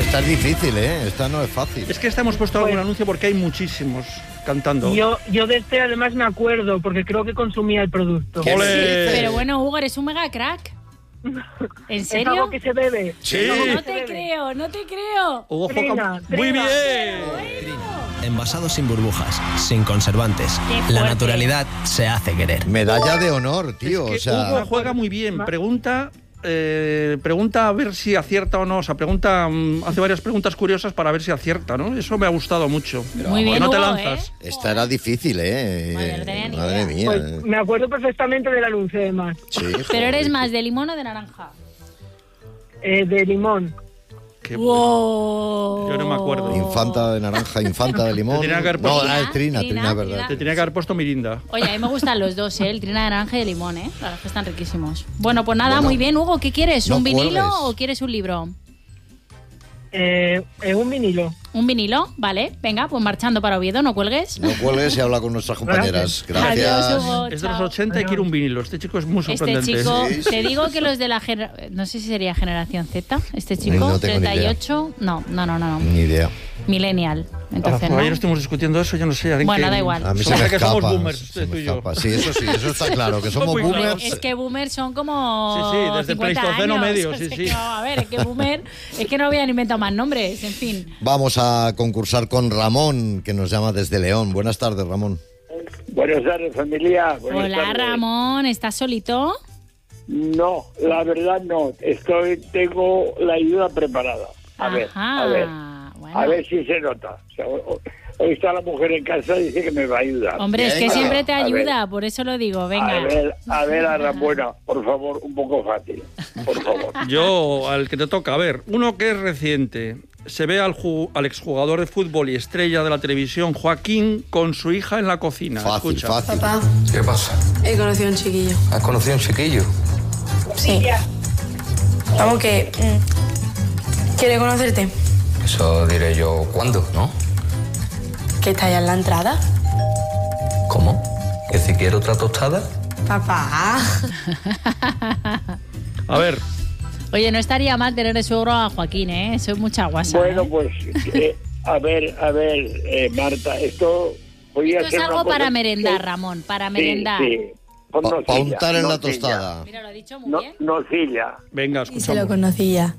esta es difícil, ¿eh? Esta no es fácil. Es que esta hemos puesto algún anuncio porque hay muchísimos cantando. Yo de este además me acuerdo porque creo que consumía el producto. ¡Ole! Pero bueno, Hugo, eres un mega crack. ¿En serio? ¿Es algo que se bebe? Sí. No te creo, no te creo. Hugo Trina, Joca... ¡Muy Trina. bien! Envasados sin burbujas, sin conservantes. Qué La fuerte. naturalidad se hace querer. Medalla de honor, tío. Es que o sea, Hugo juega muy bien. Pregunta a ver si acierta o no. O sea, hace varias preguntas curiosas para ver si acierta, ¿no? Eso me ha gustado mucho. Muy bien, no te Hugo, lanzas. esta era difícil, ¿eh? Madre, no tenía ni Madre idea. mía. Pues me acuerdo perfectamente del anuncio además. Sí, Pero joder, eres más de limón o de naranja. De limón. Qué bueno. Wow. Yo no me acuerdo. Infanta de naranja, infanta de limón. Te tenía que haber No, puesto- es Trina, Trina, es verdad. Trina. Te tenía que haber puesto Mirinda. Oye, a mí me gustan los dos, ¿eh? El trina de naranja y de limón, ¿eh? La verdad es que están riquísimos. Bueno, pues nada, Bueno, muy bien, Hugo. ¿Qué quieres? no ¿Un vinilo cuelgues. o quieres un libro? Un vinilo. ¿Un vinilo? Vale. Venga, pues marchando para Oviedo, no cuelgues. No cuelgues y habla con nuestras compañeras. Gracias. Adiós, Hugo. Es de los chao. 80 y quiere un vinilo. Este chico es muy Este sorprendente. chico, Sí, sí, te digo sí, que los de la no sé si sería generación Z, este chico, No tengo ni idea. 38, no, Ni idea. millennial, entonces no. Ayer estuvimos discutiendo eso, yo no sé. ¿en Bueno, qué- da igual. A mí se Somos me que escapa. somos boomers, se tú me y yo. escapa. Sí, eso está claro, que somos Muy claro. boomers. Es que boomers son como Sí, sí, desde el 50 Pleistoceno años. medio, O sea, sí, que sí. no, a ver, es que boomer, es que no habían inventado más nombres, en fin. Vamos a concursar con Ramón, que nos llama desde León. Buenas tardes, Ramón. Buenas tardes, familia. Buenas Hola, tardes. Ramón, ¿estás solito? No, la verdad no. Tengo la ayuda preparada. A ver, bueno. a ver si se nota. O sea, hoy está la mujer en casa y dice que me va a ayudar. Hombre, es que Venga. siempre te A ver. ayuda, por eso lo digo, venga. A ver, Ramona, por favor, un poco fácil, por favor. Yo, al que te toca, a ver, uno que es reciente. Se ve al exjugador de fútbol y estrella de la televisión, Joaquín, con su hija en la cocina. Fácil, Escucha. fácil. Papá, ¿Qué pasa? he conocido a un chiquillo. ¿Has conocido a un chiquillo? Sí. Vamos que... ¿Quiere conocerte? Eso diré yo cuándo, ¿no? ¿Que está allá en la entrada? ¿Cómo? ¿Que si quiero otra tostada? Papá. A ver, Oye, no estaría mal tener de suegro a Joaquín, ¿eh? Eso es mucha guasa. Bueno, ¿eh? pues, a ver, Marta, esto podría Esto es ser una algo cosa para merendar, que- Ramón, para Sí, merendar. sí. Con Para nocilla, untar en la nocilla. tostada. Mira, lo ha dicho muy No, bien. nocilla. venga, Y se lo escuchamos. conocía.